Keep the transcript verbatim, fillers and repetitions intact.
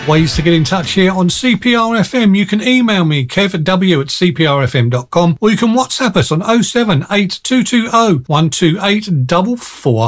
Ways to get in touch here on C P R F M. You can email me, kev at w at c p r f m dot com, or you can WhatsApp us on oh seven eight two two oh one two eight four four.